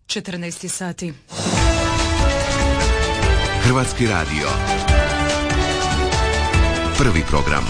14 sati. Hrvatski radio. Prvi program.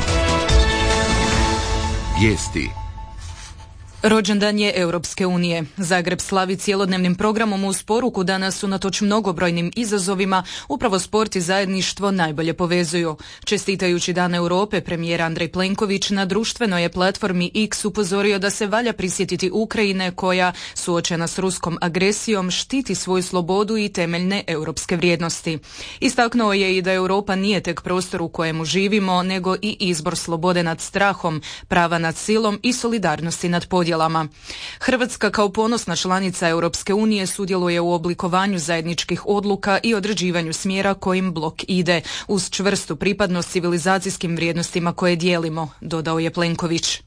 Vijesti. Rođendan je Europske unije. Zagreb slavi cjelodnevnim programom uz poruku da nas unatoč mnogobrojnim izazovima upravo sport i zajedništvo najbolje povezuju. Čestitajući Dan Europe, premijer Andrej Plenković na društvenoj je platformi X upozorio da se valja prisjetiti Ukrajine koja, suočena s ruskom agresijom, štiti svoju slobodu i temeljne europske vrijednosti. Istaknuo je i da Europa nije tek prostor u kojemu živimo, nego i izbor slobode nad strahom, prava nad silom i solidarnosti nad podjelom. Hrvatska kao ponosna članica Europske unije sudjeluje u oblikovanju zajedničkih odluka i određivanju smjera kojim blok ide, uz čvrstu pripadnost civilizacijskim vrijednostima koje dijelimo, dodao je Plenković.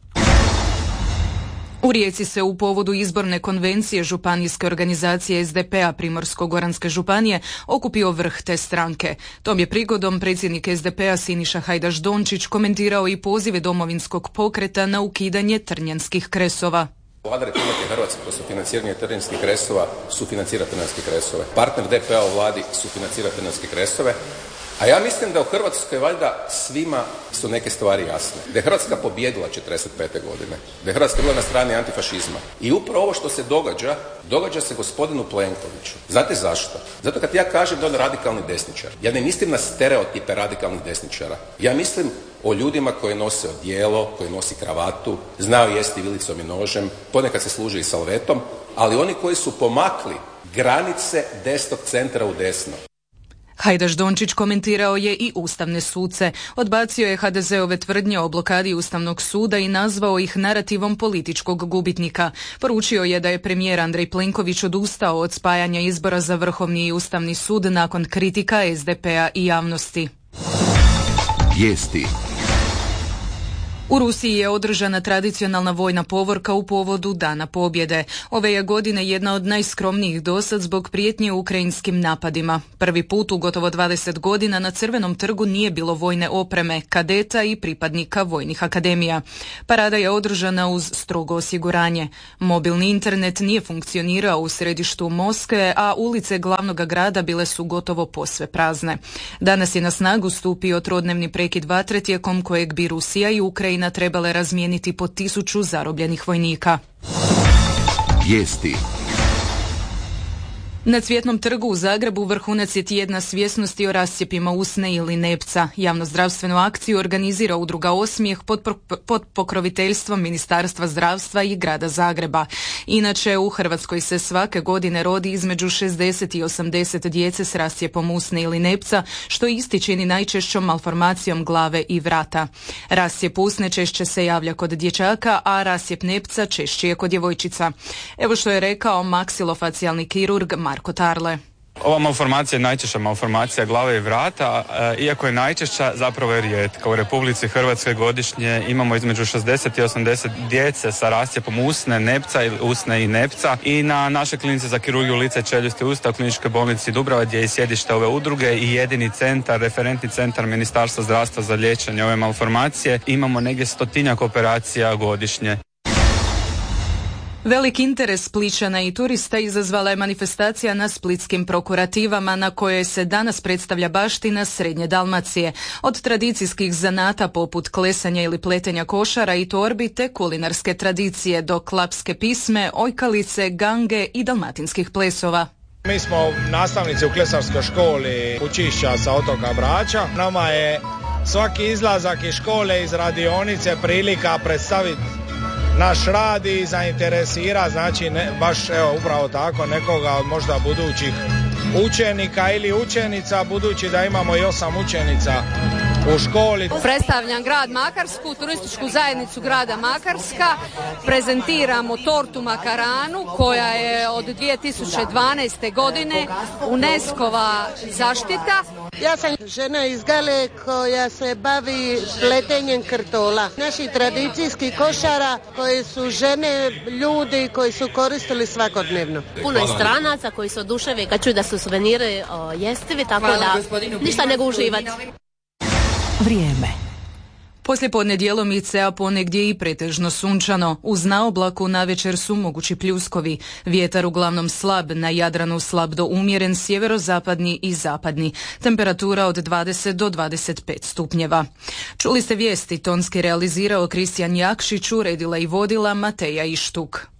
U Rijeci se u povodu izborne konvencije županijske organizacije SDP-a Primorsko-goranske županije okupio vrh te stranke. Tom je prigodom predsjednik SDP-a Siniša Hajdaš Dončić komentirao i pozive Domovinskog pokreta na ukidanje trnjanskih kresova. Vlada Republike Hrvatske kroz sufinanciranje trnjanskih kresova sufinancira trnjanske kresove. Partner DP-a u vladi sufinancira trnjanske kresove. A ja mislim da u Hrvatskoj valjda svima su neke stvari jasne. Da je Hrvatska pobijedila 45. godine. Da je Hrvatska bila na strani antifašizma. I upravo ovo što se događa se gospodinu Plenkoviću. Znate zašto? Zato kad ja kažem da on radikalni desničar, ja ne mislim na stereotipe radikalnih desničara. Ja mislim o ljudima koji nose odijelo, koji nosi kravatu, znaju jesti vilicom i nožem, ponekad se služe i salvetom, ali oni koji su pomakli granice desnog centra u desno. Hajdaš Dončić komentirao je i ustavne suce. Odbacio je HDZ-ove tvrdnje o blokadi Ustavnog suda i nazvao ih narativom političkog gubitnika. Poručio je da je premijer Andrej Plenković odustao od spajanja izbora za Vrhovni i Ustavni sud nakon kritika SDP-a i javnosti. Vijesti. U Rusiji je održana tradicionalna vojna povorka u povodu Dana pobjede. Ove je godine jedna od najskromnijih dosad zbog prijetnje ukrajinskim napadima. Prvi put u gotovo 20 godina na Crvenom trgu nije bilo vojne opreme, kadeta i pripadnika vojnih akademija. Parada je održana uz strogo osiguranje. Mobilni internet nije funkcionirao u središtu Moskve, a ulice glavnog grada bile su gotovo posve prazne. Danas je na snagu stupio trodnevni prekid vatre tijekom kojeg bi Rusija i Ukrajina trebale razmijeniti po 1000 zarobljenih vojnika. Vijesti. Na Cvjetnom trgu u Zagrebu vrhunac je tjedna svjesnosti o rascjepima usne ili nepca. Javnozdravstvenu akciju organizira udruga Osmijeh pod pokroviteljstvom Ministarstva zdravstva i grada Zagreba. Inače, u Hrvatskoj se svake godine rodi između 60 i 80 djece s rascjepom usne ili nepca, što isti čini najčešćom malformacijom glave i vrata. Rascjep usne češće se javlja kod dječaka, a rascjep nepca češće je kod djevojčica. Evo što je rekao maksilofacijalni kirurg Marko Tarle. Ova malformacija je najčešća malformacija glave i vrata, iako je najčešća, zapravo je rijetka. U Republici Hrvatskoj godišnje imamo između 60 i 80 djece sa rascjepom usne, nepca ili usne i nepca. I na našoj klinici za kirurgiju lica i čeljusti usta u Kliničkoj bolnici Dubrava, gdje je sjedište ove udruge i jedini centar, referentni centar Ministarstva zdravstva za liječenje ove malformacije, imamo negdje 100-tinjak operacija godišnje. Velik interes Splićana i turista izazvala je manifestacija na splitskim prokurativama na kojoj se danas predstavlja baština Srednje Dalmacije. Od tradicijskih zanata poput klesanja ili pletenja košara i torbi te kulinarske tradicije do klapske pisme, ojkalice, gange i dalmatinskih plesova. Mi smo nastavnici u klesarskoj školi Učišća sa otoka Brača. Nama je svaki izlazak iz škole, iz radionice prilika predstaviti naš rad i zainteresira, znači baš evo upravo tako nekoga od možda budućih učenika ili učenica, budući da imamo i 8 učenica u školi. Predstavljam grad Makarsku, turističku zajednicu grada Makarska, prezentiramo tortu makaranu koja je od 2012. godine UNESCO-va zaštita. Ja sam žena iz Gale koja se bavi pletenjem krtola. Naših tradicijskih košara koje su žene, ljudi koji su koristili svakodnevno. Puno je stranaca koji se oduševe kad čuju da su suveniri jestivi, tako da ništa nego uživati. Vrijeme. Poslijepodne djelomice, a ponegdje i pretežno sunčano. Uz naoblaku navečer su mogući pljuskovi. Vjetar uglavnom slab, na Jadranu slab do umjeren, sjeverozapadni i zapadni. Temperatura od 20 do 25 stupnjeva. Čuli ste vijesti, tonski realizirao Kristijan Jakšić, uredila i vodila Mateja Ištuk.